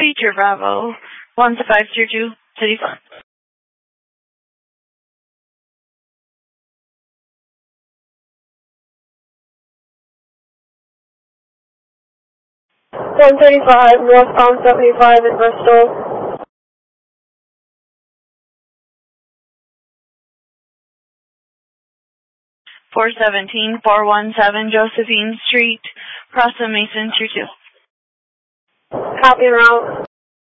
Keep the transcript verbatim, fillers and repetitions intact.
Beecher Bravo, one five two two, City Front. one thirty-five, northbound seventy-five in Bristol. four seventeen, four one seven Josephine Street, Crossing Mason, two two. Copy route.